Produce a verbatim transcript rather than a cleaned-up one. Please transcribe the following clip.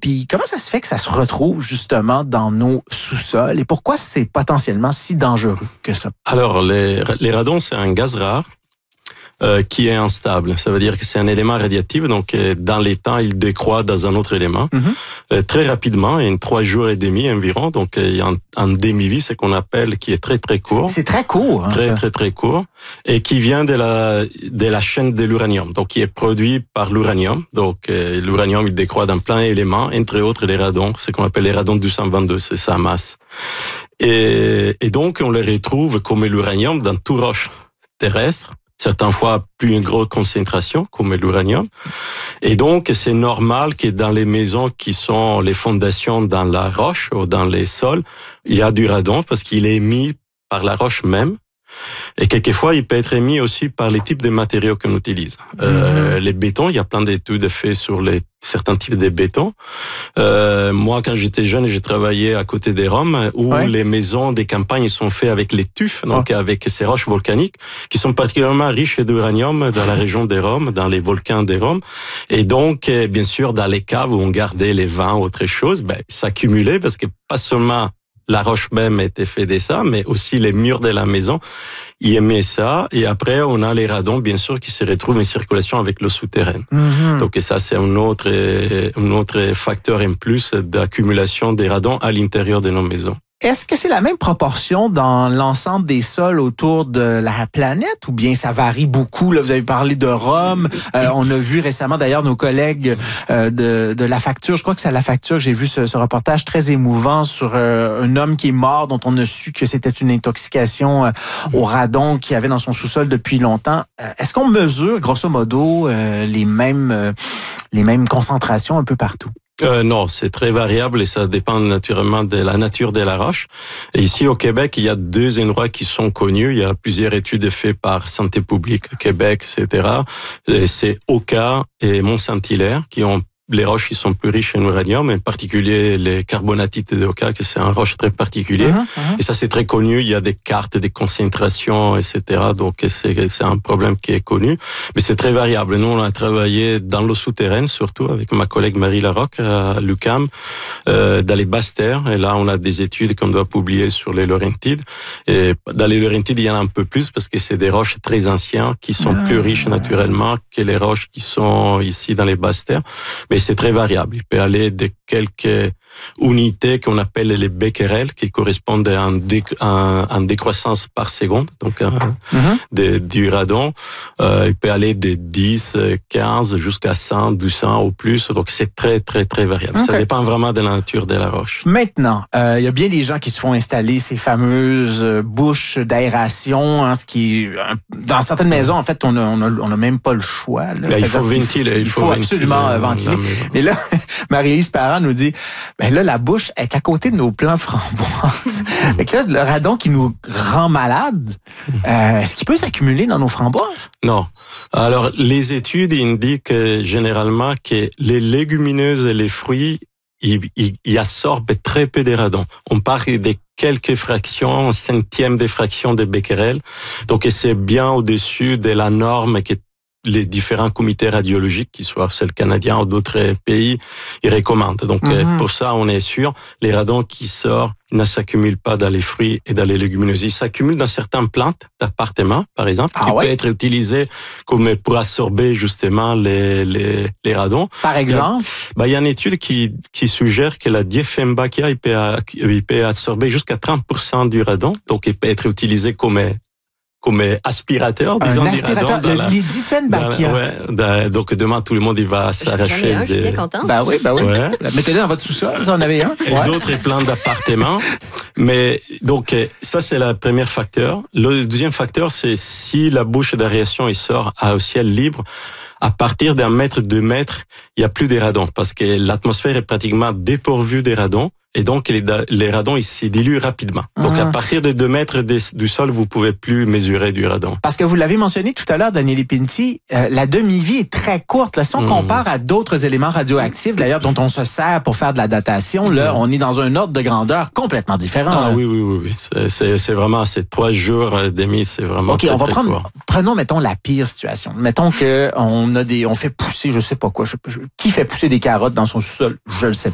Puis comment ça se fait que ça se retrouve justement dans nos sous-sols et pourquoi c'est potentiellement si dangereux que ça? Alors, les, les radons, c'est un gaz rare euh, qui est instable. Ça veut dire que c'est un élément radiatif, donc euh, dans les temps, il décroît dans un autre élément mm-hmm. euh, très rapidement, en trois jours et demi environ. Donc, euh, il y a un, un demi-vie, ce qu'on appelle, qui est très très court. C'est, c'est très court. Hein, très ça. très très court, et qui vient de la de la chaîne de l'uranium. Donc, qui est produit par l'uranium. Donc, euh, l'uranium, il décroît dans plein d'éléments, entre autres les radons, ce qu'on appelle les radons deux cent vingt-deux, c'est sa masse. Et, et donc, on les retrouve comme l'uranium dans toute roche terrestre. Certaines fois plus une grosse concentration, comme l'uranium. Et donc, c'est normal que dans les maisons qui sont les fondations dans la roche ou dans les sols, il y a du radon parce qu'il est émis par la roche même. Et quelquefois, il peut être émis aussi par les types de matériaux qu'on utilise. Mmh. Euh, les bétons, il y a plein d'études faites sur les certains types de bétons. Euh, moi, quand j'étais jeune, j'ai travaillé à côté des Roms, où ouais. les maisons des campagnes sont faites avec les tufs, donc oh. avec ces roches volcaniques, qui sont particulièrement riches d'uranium dans la région des Roms, dans les volcans des Roms. Et donc, bien sûr, dans les caves où on gardait les vins ou autre chose, ben, ça accumulait parce que pas seulement la roche même était faite de ça, mais aussi les murs de la maison, ils aimaient ça. Et après, on a les radons, bien sûr, qui se retrouvent en circulation avec l'eau souterraine. Mm-hmm. Donc, et ça, c'est un autre, un autre facteur en plus d'accumulation des radons à l'intérieur de nos maisons. Est-ce que c'est la même proportion dans l'ensemble des sols autour de la planète ou bien ça varie beaucoup? Là, vous avez parlé de Rome. Euh, on a vu récemment d'ailleurs nos collègues euh, de, de La Facture. Je crois que c'est à La Facture. J'ai vu ce, ce reportage très émouvant sur euh, un homme qui est mort dont on a su que c'était une intoxication euh, au radon qu'il avait dans son sous-sol depuis longtemps. Euh, est-ce qu'on mesure grosso modo euh, les mêmes euh, les mêmes concentrations un peu partout? Euh, non, c'est très variable et ça dépend naturellement de la nature de la roche. Et ici au Québec, il y a deux endroits qui sont connus. Il y a plusieurs études faites par Santé publique Québec, et cetera. Et c'est Oka et Mont-Saint-Hilaire qui ont les roches qui sont plus riches en uranium, en particulier les carbonatites de Oka, que c'est un roche très particulier. Uh-huh, uh-huh. Et ça, c'est très connu. Il y a des cartes, des concentrations, et cetera. Donc, c'est, c'est un problème qui est connu. Mais c'est très variable. Nous, on a travaillé dans l'eau souterraine, surtout avec ma collègue Marie Larocque à l'U Q A M, euh, dans les basses terres. Et là, on a des études qu'on doit publier sur les laurentides. Et dans les laurentides, il y en a un peu plus parce que c'est des roches très anciennes qui sont uh-huh. plus riches naturellement que les roches qui sont ici dans les basses terres. Mais c'est très variable. Il peut aller de quelques unités qu'on appelle les becquerels, qui correspondent à une dé, décroissance par seconde, donc un, mm-hmm. de, du radon. Euh, il peut aller de dix, quinze jusqu'à cent, deux cents ou plus. Donc c'est très, très, très variable. Okay. Ça dépend vraiment de la nature de la roche. Maintenant, euh, il y a bien des gens qui se font installer ces fameuses bouches d'aération, hein, ce qui, dans certaines maisons, en fait, on a, on a, on a même pas le choix. Là. Ben, il faut ventiler. Il faut, il faut absolument ventiler. ventiler. Et là, Marie-Lise Parent nous dit, ben là, la bouche est à côté de nos plants de framboises. Fait que là, le radon qui nous rend malades, euh, est-ce qu'il peut s'accumuler dans nos framboises? Non. Alors, les études indiquent généralement que les légumineuses et les fruits, ils, ils, ils absorbent très peu de radon. On parle de quelques fractions, un centième des fractions de becquerel. Donc, c'est bien au-dessus de la norme qui est les différents comités radiologiques, qu'ils soient celles canadiens ou d'autres pays, ils recommandent. Donc, mm-hmm. pour ça, on est sûr, les radons qui sortent ne s'accumulent pas dans les fruits et dans les légumineuses. Ils s'accumulent dans certaines plantes d'appartements, par exemple, ah qui ouais? peuvent être utilisées comme pour absorber justement les, les, les radons. Par exemple? Il y a, bah, il y a une étude qui, qui suggère que la Dieffenbachia, il peut, il peut absorber jusqu'à trente pour cent du radon. Donc, il peut être utilisé comme comme aspirateur, disons, un aspirateur, du radon. Le, les Dieffenbachia. Ouais, donc demain, tout le monde, il va s'arracher. Un, des... Je suis bien content. Ben oui, ben oui. Ouais. Mettez-le dans votre sous-sol, vous en avez un. Et ouais. d'autres plans d'appartements. Mais, donc, ça, c'est le premier facteur. Le deuxième facteur, c'est si la bouche d'aération, il sort au ciel libre, à partir d'un mètre, deux mètres, il n'y a plus de radons parce que l'atmosphère est pratiquement dépourvue des radons. Et donc, les, les radons, ils se diluent rapidement. Donc, mmh. à partir de deux mètres de, du sol, vous pouvez plus mesurer du radon. Parce que vous l'avez mentionné tout à l'heure, Daniele Pinti, euh, la demi-vie est très courte. Là, si on mmh. compare à d'autres éléments radioactifs, d'ailleurs, dont on se sert pour faire de la datation, là, mmh. on est dans un ordre de grandeur complètement différent. Ah là. oui, oui, oui, oui. C'est, c'est, c'est vraiment, c'est trois jours et demi, c'est vraiment OK, très, on va très prendre, court. Prenons, mettons, la pire situation. Mettons que on a des, on fait pousser, je sais pas quoi, je, je, qui fait pousser des carottes dans son sous-sol? Je le sais